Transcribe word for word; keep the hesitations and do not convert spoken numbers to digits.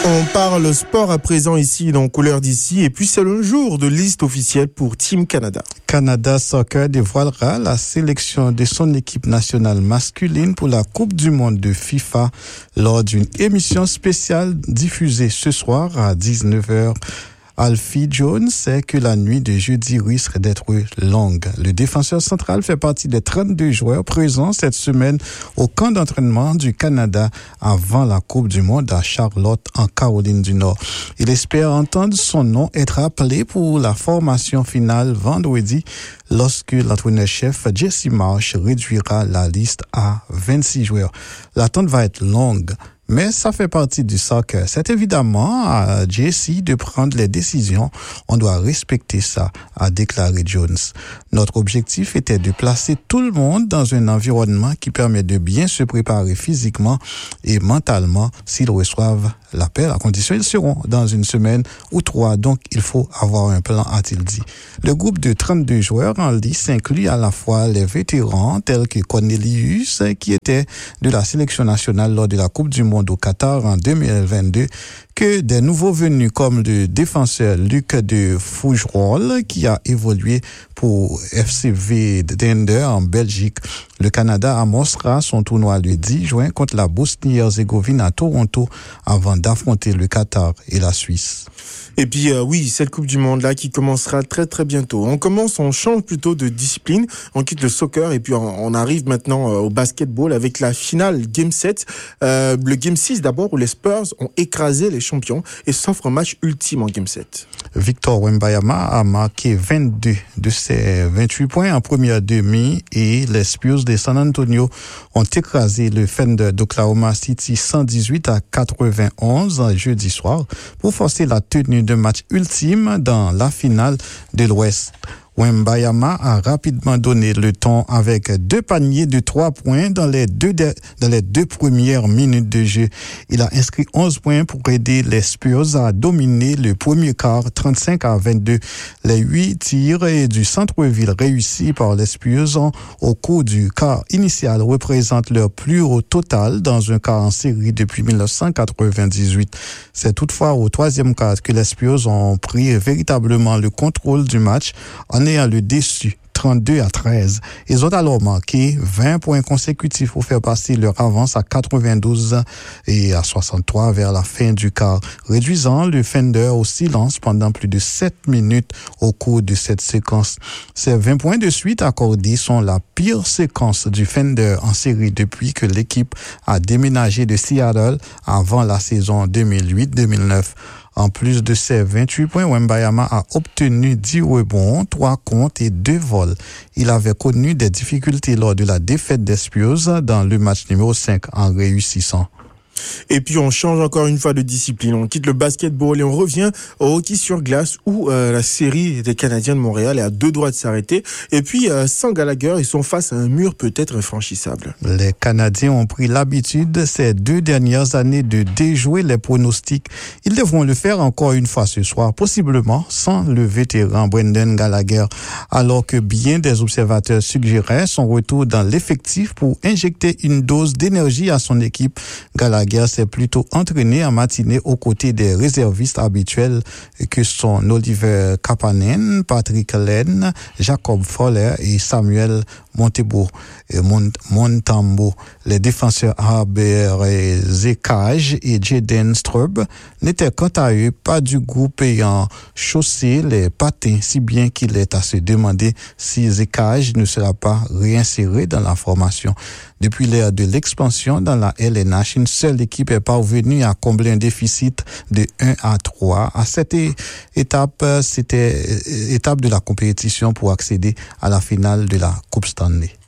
On parle sport à présent ici dans Couleur d'ici et puis c'est le jour de liste officielle pour Team Canada. Canada Soccer dévoilera la sélection de son équipe nationale masculine pour la Coupe du Monde de FIFA lors d'une émission spéciale diffusée ce soir à dix-neuf heures. Alfie Jones sait que la nuit de jeudi risque d'être longue. Le défenseur central fait partie des trente-deux joueurs présents cette semaine au camp d'entraînement du Canada avant la Coupe du Monde à Charlotte, en Caroline du Nord. Il espère entendre son nom être appelé pour la formation finale vendredi lorsque l'entraîneur-chef Jesse Marsh réduira la liste à vingt-six joueurs. L'attente va être longue. Mais ça fait partie du soccer. C'est évidemment à Jesse de prendre les décisions. On doit respecter ça, a déclaré Jones. Notre objectif était de placer tout le monde dans un environnement qui permet de bien se préparer physiquement et mentalement s'ils reçoivent l'appel. À condition, ils seront dans une semaine ou trois. Donc, il faut avoir un plan, a-t-il dit. Le groupe de trente-deux joueurs en lice inclut à la fois les vétérans tels que Cornelius, qui était de la sélection nationale lors de la Coupe du Monde au Qatar en deux mille vingt-deux, que des nouveaux venus comme le défenseur Luc de Fougerolles, qui a évolué pour F C V Dender en Belgique. Le Canada amorcera son tournoi le dix juin contre la Bosnie-Herzégovine à Toronto avant d'affronter le Qatar et la Suisse. Et puis euh, oui, cette Coupe du Monde là qui commencera très très bientôt. On commence, on change plutôt de discipline, on quitte le soccer et puis on, on arrive maintenant euh, au basketball avec la finale Game sept. Euh, le Game six d'abord où les Spurs ont écrasé les champions et s'offrent un match ultime en Game sept. Victor Wembanyama a marqué vingt-deux de ses vingt-huit points en première demi et les Spurs de San Antonio ont écrasé le Thunder d'Oklahoma City cent dix-huit à quatre-vingt-onze jeudi soir pour forcer la tenue de match ultime dans la finale de l'Ouest. Wembanyama a rapidement donné le ton avec deux paniers de trois points dans les deux, de, dans les deux premières minutes de jeu. Il a inscrit onze points pour aider les Spurs à dominer le premier quart trente-cinq à vingt-deux. Les huit tirs du centre-ville réussis par les Spurs au cours du quart initial représentent leur plus haut total dans un quart en série depuis dix-neuf cent quatre-vingt-dix-huit. C'est toutefois au troisième quart que les Spurs ont pris véritablement le contrôle du match en ayant le déçu trente-deux à treize. Ils ont alors marqué vingt points consécutifs pour faire passer leur avance à quatre-vingt-douze et à soixante-trois vers la fin du quart, réduisant le Thunder au silence pendant plus de sept minutes au cours de cette séquence. Ces vingt points de suite accordés sont la pire séquence du Thunder en série depuis que l'équipe a déménagé de Seattle avant la saison deux mille huit deux mille neuf. En plus de ses vingt-huit points, Wembanyama a obtenu dix rebonds, trois comptes et deux vols. Il avait connu des difficultés lors de la défaite des Spurs dans le match numéro cinq en réussissant. Et puis on change encore une fois de discipline. On quitte le basketball et on revient au hockey sur glace où euh, la série des Canadiens de Montréal est à deux doigts de s'arrêter. Et puis euh, sans Gallagher, ils sont face à un mur peut-être infranchissable. Les Canadiens ont pris l'habitude ces deux dernières années de déjouer les pronostics. Ils devront le faire encore une fois ce soir, possiblement sans le vétéran Brendan Gallagher, alors que bien des observateurs suggéraient son retour dans l'effectif pour injecter une dose d'énergie à son équipe. Gallagher s'est plutôt entraîné en matinée aux côtés des réservistes habituels que sont Oliver Kapanen, Patrick Laine, Jacob Fowler et Samuel Montebo et Mont- Montembeault. Les défenseurs Haber et Zekaj et Jaden Strub n'étaient quant à eux pas du groupe ayant chaussé les patins, si bien qu'il est à se demander si Zekaj ne sera pas réinséré dans la formation. Depuis l'ère de l'expansion dans la L N H, une seule équipe est parvenue à combler un déficit de un à trois. À cette étape, c'était étape de la compétition pour accéder à la finale de la Coupe Stanley.